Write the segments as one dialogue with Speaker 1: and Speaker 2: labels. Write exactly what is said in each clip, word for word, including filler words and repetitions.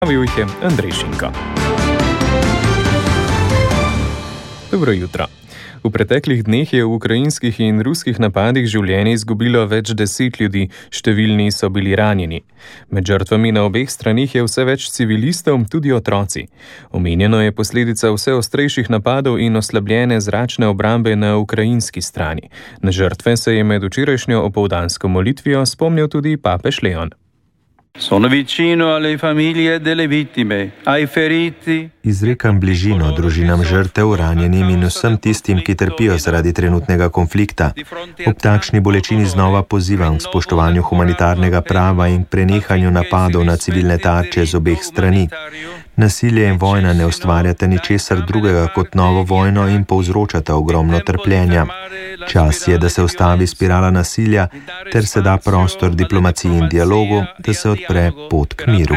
Speaker 1: Pripravil jih je Andrej Šinko. Dobro jutro. V preteklih dneh je v ukrajinskih in ruskih napadih življenje izgubilo več deset ljudi, številni so bili ranjeni. Med žrtvami na obeh stranih je vse več civilistov, tudi otroci. Omenjeno je posledica vse ostrejših napadov in oslabljene zračne obrambe na ukrajinski strani. Na žrtve se je med včerajšnjo opoldansko molitvijo spomnil tudi papež Leon.
Speaker 2: Sono vicino alle famiglie delle vittime, ai feriti.
Speaker 3: Izrekam bližino družinam žrtev, ranjenim in vsem tistim, ki trpijo zaradi trenutnega konflikta. Ob takšni bolečini znova pozivam k spoštovanju humanitarnega prava in prenehanju napadov na civilne tarče z obeh strani. Nasilje in vojna ne ustvarjata ničesar drugega kot novo vojno in povzročata ogromno trpljenja. Čas je, da se ustavi spirala nasilja ter se da prostor diplomaciji in dialogu, da se odpre pot k miru.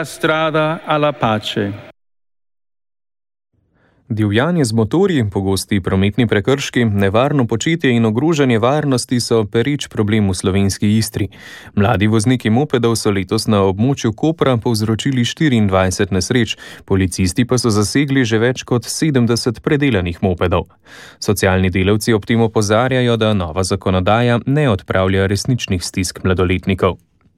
Speaker 1: Divjanje z motorji, pogosti prometni prekrški, nevarno početje in ogrožanje varnosti so pereč problem v slovenski Istri. Mladi vozniki mopedov so letos na območju Kopra povzročili štiriindvajset nesreč, policisti pa so zasegli že več kot sedemdeset predelanih mopedov. Socialni delavci ob tem opozarjajo, da nova zakonodaja ne odpravlja resničnih stisk mladoletnikov.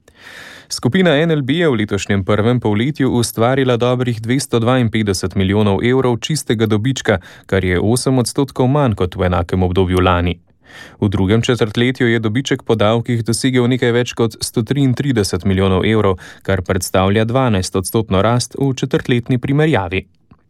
Speaker 1: Skupina N L B je v letošnjem prvem polletju ustvarila dobrih dvesto dvainpetdeset milijonov evrov čistega dobička, kar je osem odstotkov manj kot v enakem obdobju lani. V drugem četrtletju je dobiček po davkih dosegel nekaj več kot sto triintrideset milijonov evrov, kar predstavlja dvanajst odstotno rast v četrtletni primerjavi.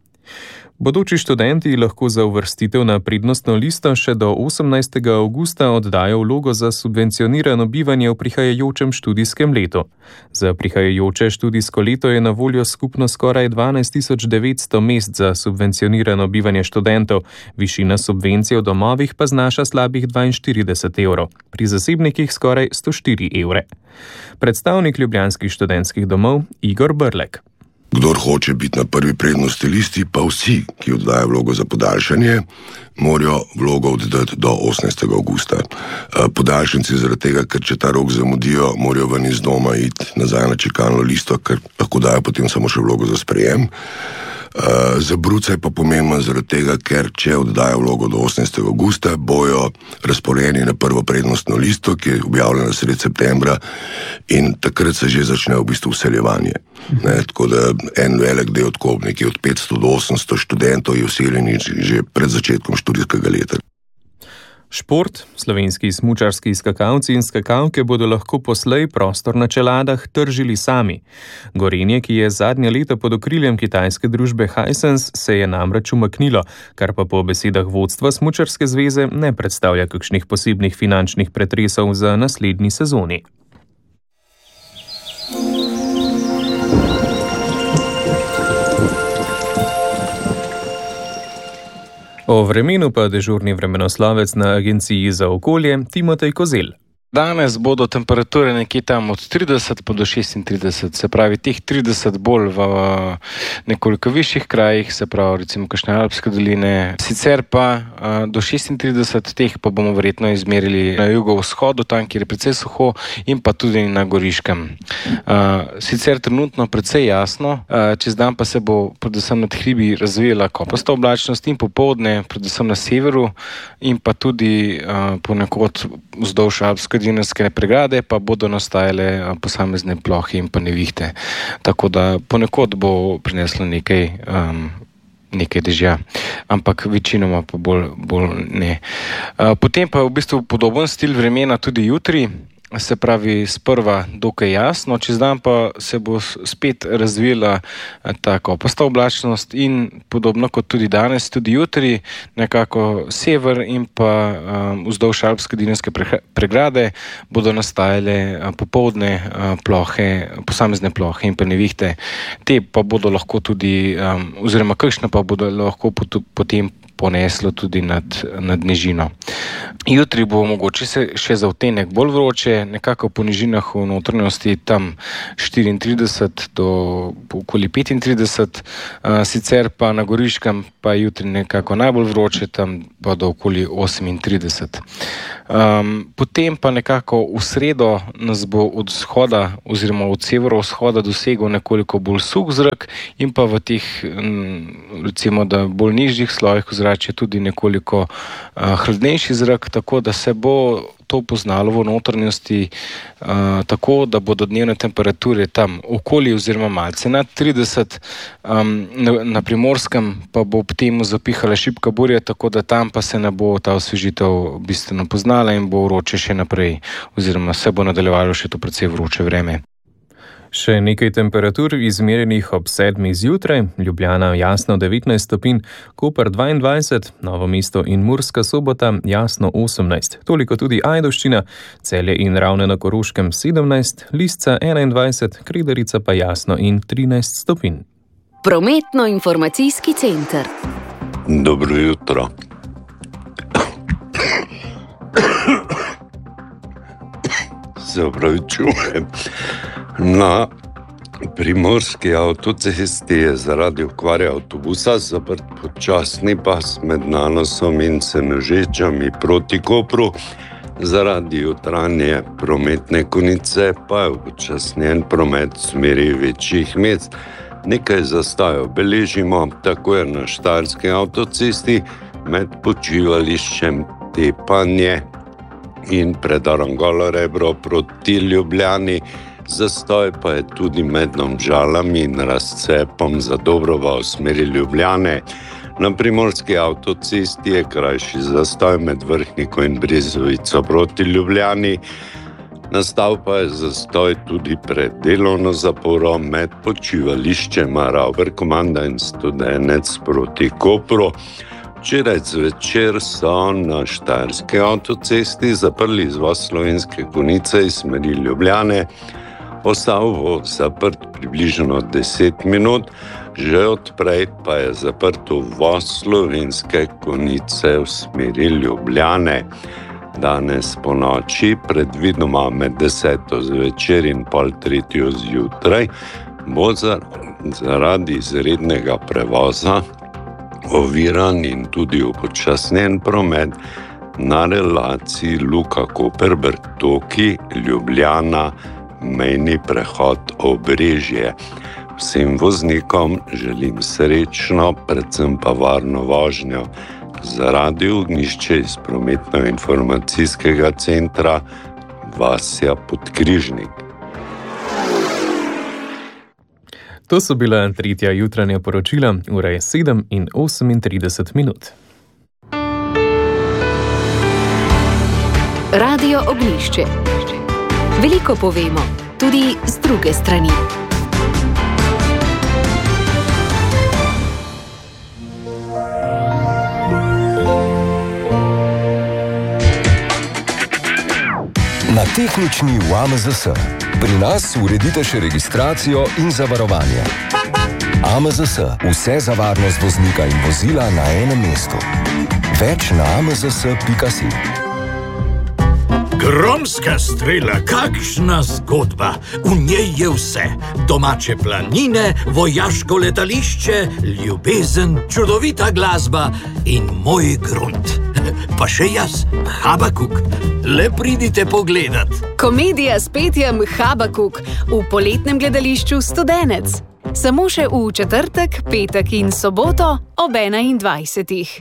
Speaker 1: Bodoči študenti lahko za uvrstitev na prednostno listo še do osemnajstega avgusta oddajo vlogo za subvencionirano bivanje v prihajajočem študijskem letu. Za prihajajoče študijsko leto je na voljo skupno skoraj dvanajst tisoč devetsto mest za subvencionirano bivanje študentov, višina subvencije v domovih pa znaša slabih dvainštirideset evrov, pri zasebnikih skoraj sto štiri evre. Predstavnik ljubljanskih študentskih domov Igor Brlek.
Speaker 4: Kdor hoče biti na prvi prednosti listi, pa vsi, ki oddajo vlogo za podaljšanje, morajo vlogo oddati do osemnajstega avgusta. Podaljšanci zaradi tega, ker če ta rok zamudijo, morajo ven iz doma iti nazaj na čakalno listo, ker lahko dajo potem samo še vlogo za sprejem. Uh, za bruca je pa pomembno zaradi tega, ker če oddajo vlogo do osemnajstega avgusta, bojo razporejeni na prvo prednostno listo, ki je objavljena sredi septembra, in takrat se že začne v bistvu vseljevanje. Ne, tako da en velik del tako nekje od petsto do osemsto študentov je vseljeni že pred začetkom študijskega leta.
Speaker 1: Šport, slovenski smučarski skakalci in skakalke bodo lahko poslej prostor na čeladah tržili sami. Gorenje, ki je zadnje leto pod okriljem kitajske družbe Hisense, se je namreč umaknilo, kar pa po besedah vodstva smučarske zveze ne predstavlja kakšnih posebnih finančnih pretresov za naslednji sezoni. O vremenu pa dežurni vremenoslovec na Agenciji za okolje Timotej Kozel.
Speaker 5: Danes bodo temperature nekje tam od trideset pa do šestintrideset, se pravi teh trideset bolj v nekoliko višjih krajih, se pravi recimo kakšne alpske doline. Sicer pa do šestintrideset teh pa bomo verjetno izmerili na jugovzhodu, tam kjer je precej suho, in pa tudi na Goriškem. Sicer trenutno precej jasno, čez dan pa se bo predvsem nad hribi razvijala kopasta oblačnost in popoldne, predvsem na severu in pa tudi ponekod vzdolž alpske dinarske pregrade pa bodo nastajale posamezne plohe in pa nevihte. Tako da ponekod bo prineslo nekaj, um, nekaj dežja, ampak večinoma pa bolj, bolj ne. Uh, potem pa je v bistvu podoben stil vremena tudi jutri, se pravi sprva dokaj jasno, čez dan pa se bo spet razvila ta kopasta oblačnost in podobno kot tudi danes, tudi jutri nekako sever in pa um, vzdolž alpske dinarske pregrade bodo nastajale popoldne uh, plohe, posamezne plohe in pa nevihte. Te pa bodo lahko tudi, um, oziroma kakšne pa bodo lahko pot, potem poneslo tudi nad, nad nižino. Jutri bo mogoče se še za odtenek bolj vroče, nekako po nižinah v notranjosti tam štiriintrideset do okoli petintrideset, sicer pa na Goriškem pa jutri nekako najbolj vroče, tam pa do okoli osemintrideset. Um, potem pa nekako v sredo nas bo od vzhoda oziroma od severovzhoda dosegel nekoliko bolj suh zrak in pa v teh, recimo, da bolj nižjih slojih ozračja tudi nekoliko uh, hladnejši zrak, tako da se bo to poznalo v notranjosti uh, tako, da bodo dnevne temperature tam okoli oziroma malce nad trideset, um, na, na Primorskem pa bo ob temu zapihala šibka burja, tako da tam pa se ne bo ta osvežitev bistveno poznala in bo vroče še naprej oziroma se bo nadaljevalo še to precej vroče vreme.
Speaker 1: Še nekaj temperatur izmerjenih ob sedmih zjutraj, Ljubljana jasno devetnajst stopinj, Koper dvaindvajset, Novo mesto in Murska Sobota jasno osemnajst, toliko tudi Ajdovščina, Celje in Ravne na Koroškem sedemnajst, Lisca enaindvajset, Kredarica pa jasno in trinajst stopinj.
Speaker 6: Prometno-informacijski center.
Speaker 7: Dobro jutro. Se opravičujem. Na primorski avtocesti je zaradi okvare avtobusa zaprt počasni pas med Nanosom in Senožečami proti Kopru. Zaradi jutranje prometne konice pa je upočasnjen promet v smeri večjih mest. Nekaj zastojev beležimo, tako je na štajerski avtocesti med počivališčem Tepanje in predorom Golo Rebro proti Ljubljani. Zastoj pa je tudi med Domžalami in razcepom za Dobrovo v smeri Ljubljane. Na primorski avtocesti je krajši zastoj med Vrhniko in Brezovico proti Ljubljani. Nastal pa je zastoj tudi pred delovno zaporo med počivališčema Ravberkomanda in Studenec proti Kopru. Včeraj zvečer so na štajerski avtocesti zaprli izvoz Slovenske Konjice iz smeri Ljubljane. Ostal bo zaprt približno deset minut, že odprej pa je zaprt uvoz Slovenske Konjice v smeri Ljubljane. Danes po noči, predvidoma med deseto zvečer in pol tretjo zjutraj, bo zaradi izrednega prevoza oviran in tudi upočasnjen promet na relaciji Luka-Koper-Bertoki, Ljubljana, mejni prehod Obrežje. Vsem voznikom želim srečno, predvsem pa varno vožnjo. Za Radio Ognjišče iz prometno-informacijskega centra Vasja Podkrižnik.
Speaker 1: To so bila tretja jutranja poročila, ura je sedem in osemintrideset minut.
Speaker 6: Radio Ognjišče. Veliko povemo, tudi z druge strani.
Speaker 8: Na tehnični v A M Z S. Pri nas uredite še registracijo in zavarovanje. A M Z S. Vse za varnost voznika in vozila na enem mestu. Več na a m z s pika si.
Speaker 9: Gromska strela, kakšna zgodba! V njej je vse. Domače planine, vojaško letališče, ljubezen, čudovita glasba in moj grunt. Pa še jaz, Habakuk. Le pridite pogledat.
Speaker 6: Komedija s petjem Habakuk v poletnem gledališču Studenec. Samo še v četrtek, petek in soboto ob enaindvajsetih.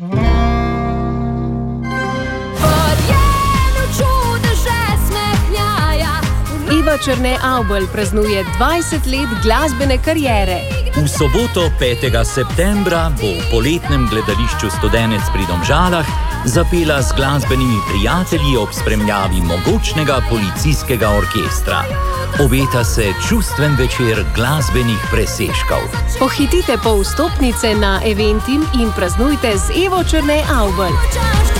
Speaker 6: Iva Černe-Avbelj praznuje dvajset let glasbene kariere.
Speaker 10: V soboto petega septembra bo v poletnem gledališču Studenec pri Domžalah zapela z glasbenimi prijatelji ob spremljavi mogočnega policijskega orkestra. Obeta se čustven večer glasbenih presežkov.
Speaker 6: Pohitite po vstopnice na Eventim in praznujte z Ivo Černe-Avbelj.